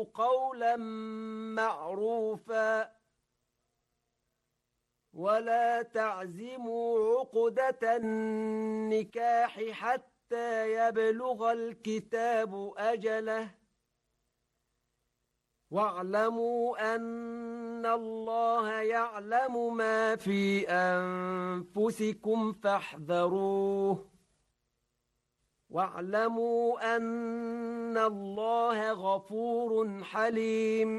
قولا معروفا ولا تعزموا عقدة النكاح حتى يبلغ الكتاب أجله واعلموا أن الله يعلم ما في أنفسكم فاحذروه واعلموا أن الله غفور حليم